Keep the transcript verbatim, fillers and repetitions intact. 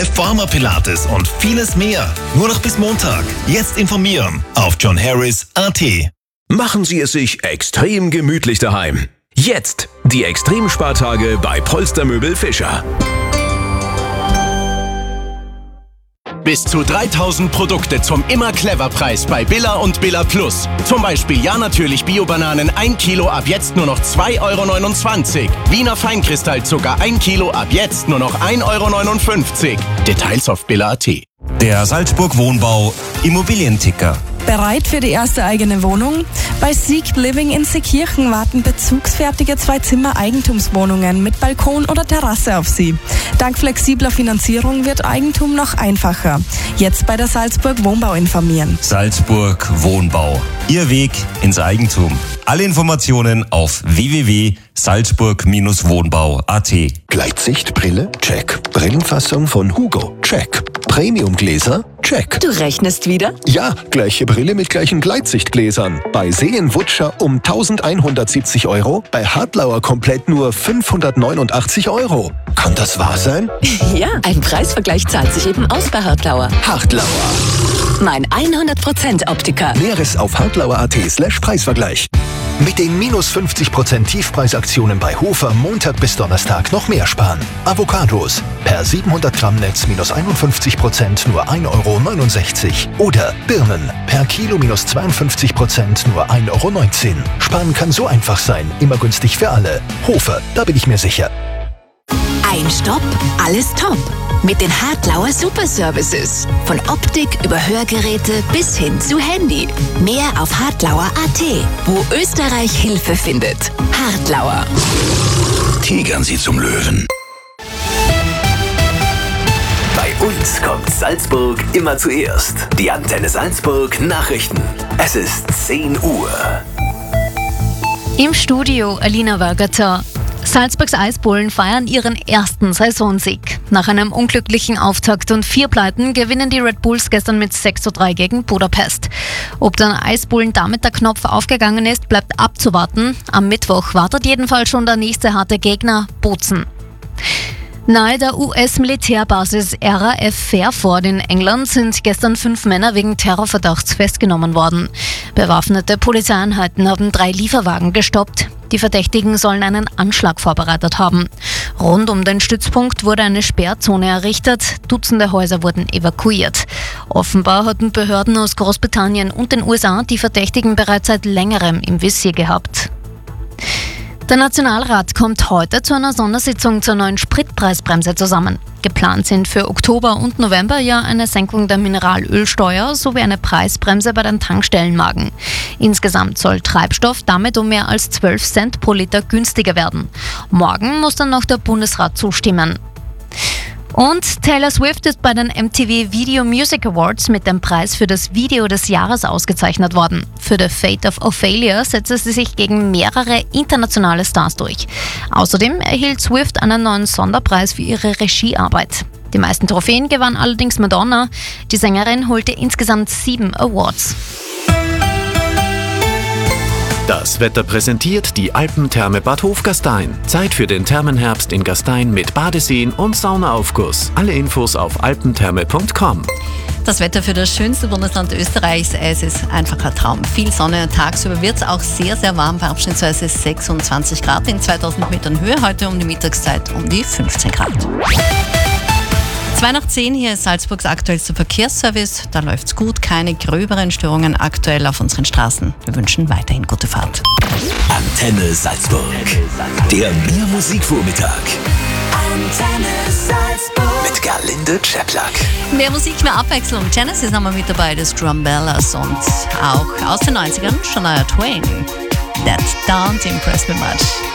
Reformer Pilates und vieles mehr. Nur noch bis Montag. Jetzt informieren auf john harris punkt a t. Machen Sie es sich extrem gemütlich daheim. Jetzt die Extremspartage bei Polstermöbel Fischer. Bis zu dreitausend Produkte zum Immer-Clever-Preis bei Billa und Billa Plus. Zum Beispiel Ja natürlich Bio-Bananen ein Kilo ab jetzt nur noch zwei Euro neunundzwanzig. Wiener Feinkristallzucker ein Kilo ab jetzt nur noch ein Euro neunundfünfzig. Details auf billa punkt a t. Der Salzburg Wohnbau Immobilienticker. Bereit für die erste eigene Wohnung? Bei Seek Living in Seekirchen warten bezugsfertige Zwei-Zimmer-Eigentumswohnungen mit Balkon oder Terrasse auf Sie. Dank flexibler Finanzierung wird Eigentum noch einfacher. Jetzt bei der Salzburg Wohnbau informieren. Salzburg Wohnbau. Ihr Weg ins Eigentum. Alle Informationen auf w w w punkt salzburg wohnbau punkt a t. Gleitsichtbrille? Check. Brillenfassung von Hugo? Check. Premiumgläser? Check. Du rechnest wieder? Ja, gleiche Brille mit gleichen Gleitsichtgläsern. Bei Seen-Wutscher um eintausendeinhundertsiebzig Euro, bei Hartlauer komplett nur fünfhundertneunundachtzig Euro. Kann das wahr sein? Ja, ein Preisvergleich zahlt sich eben aus bei Hartlauer. Hartlauer. Mein hundert Prozent Optiker. Näheres auf hartlauer punkt a t slash Preisvergleich. Mit den minus fünfzig Prozent Tiefpreisaktionen bei Hofer Montag bis Donnerstag noch mehr sparen. Avocados per siebenhundert Gramm Netz minus einundfünfzig Prozent nur ein Euro neunundsechzig. Oder Birnen per Kilo minus zweiundfünfzig Prozent nur ein Euro neunzehn. Sparen kann so einfach sein, immer günstig für alle. Hofer, da bin ich mir sicher. Ein Stopp, alles top. Mit den Hartlauer Super Services. Von Optik über Hörgeräte bis hin zu Handy. Mehr auf hartlauer punkt a t, wo Österreich Hilfe findet. Hartlauer. Tigern Sie zum Löwen. Bei uns kommt Salzburg immer zuerst. Die Antenne Salzburg Nachrichten. Es ist zehn Uhr. Im Studio Alina Wörgerter. Salzburgs Eisbullen feiern ihren ersten Saisonsieg. Nach einem unglücklichen Auftakt und vier Pleiten gewinnen die Red Bulls gestern mit sechs zu drei gegen Budapest. Ob den Eisbullen damit der Knopf aufgegangen ist, bleibt abzuwarten. Am Mittwoch wartet jedenfalls schon der nächste harte Gegner, Bozen. Nahe der U S-Militärbasis R A F Fairford in England sind gestern fünf Männer wegen Terrorverdachts festgenommen worden. Bewaffnete Polizeieinheiten haben drei Lieferwagen gestoppt. Die Verdächtigen sollen einen Anschlag vorbereitet haben. Rund um den Stützpunkt wurde eine Sperrzone errichtet, Dutzende Häuser wurden evakuiert. Offenbar hatten Behörden aus Großbritannien und den U S A die Verdächtigen bereits seit längerem im Visier gehabt. Der Nationalrat kommt heute zu einer Sondersitzung zur neuen Spritpreisbremse zusammen. Geplant sind für Oktober und November ja eine Senkung der Mineralölsteuer sowie eine Preisbremse bei den Tankstellenwagen. Insgesamt soll Treibstoff damit um mehr als zwölf Cent pro Liter günstiger werden. Morgen muss dann noch der Bundesrat zustimmen. Und Taylor Swift ist bei den M T V Video Music Awards mit dem Preis für das Video des Jahres ausgezeichnet worden. Für The Fate of Ophelia setzte sie sich gegen mehrere internationale Stars durch. Außerdem erhielt Swift einen neuen Sonderpreis für ihre Regiearbeit. Die meisten Trophäen gewann allerdings Madonna. Die Sängerin holte insgesamt sieben Awards. Das Wetter präsentiert die Alpentherme Bad Hofgastein. Zeit für den Thermenherbst in Gastein mit Badeseen und Saunaaufguss. Alle Infos auf alpentherme punkt com. Das Wetter für das schönste Bundesland Österreichs, es ist einfach ein Traum. Viel Sonne, tagsüber wird es auch sehr, sehr warm, bei abschnittsweise sechsundzwanzig Grad in zweitausend Metern Höhe, heute um die Mittagszeit um die fünfzehn Grad. zwei nach zehn, hier ist Salzburgs aktuellster Verkehrsservice. Da läuft's gut, keine gröberen Störungen aktuell auf unseren Straßen. Wir wünschen weiterhin gute Fahrt. Antenne Salzburg. Der Mehr Musikvormittag. Antenne Salzburg. Mit Gerlinde Czeplak. Mehr Musik, mehr Abwechslung. Genesis haben wir mit dabei, das Drumbellas und auch aus den neunzigern Shania Twain. That don't impress me much.